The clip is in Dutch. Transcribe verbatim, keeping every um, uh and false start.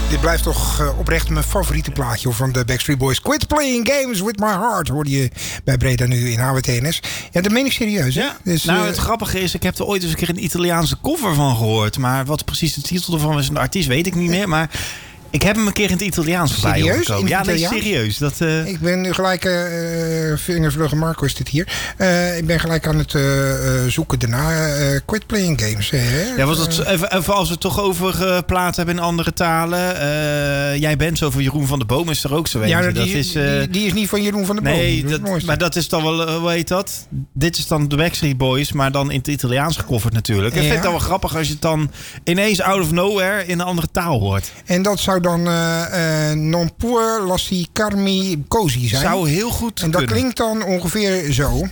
Dit blijft toch uh, oprecht mijn favoriete plaatje hoor, van de Backstreet Boys. Quit Playing Games With My Heart hoorde je bij Breda nu in H W T N S. Ja, dat meen ik serieus. Hè? Ja. Dus, nou, uh, het grappige is, ik heb er ooit eens een keer een Italiaanse cover van gehoord. Maar wat precies de titel ervan is, een artiest, weet ik niet meer. Maar ik heb hem een keer in het Italiaans voorbij serieus? gekomen. In ja, het nee, Italiaans? serieus. Dat, uh... Ik ben nu gelijk, uh, vingervlugge Marco is dit hier. Uh, ik ben gelijk aan het uh, uh, zoeken daarna. Uh, Quit Playing Games. Hè? Ja, was het, even, even als we het toch over geplaatst hebben in andere talen. Uh, jij bent zo van Jeroen van der Boom, is er ook zo een. Ja, die, dat is, uh... die, die is niet van Jeroen van der Boom. Nee, dat dat, maar dat is dan wel, uh, hoe heet dat? Dit is dan de Backstreet Boys, maar dan in het Italiaans gecoverd natuurlijk. Ik ja. vind het dan wel grappig als je het dan ineens out of nowhere in een andere taal hoort. En dat zou dan uh, uh, Non pur lasci carmi così zijn. Zou heel goed En dat kunnen. klinkt dan ongeveer zo.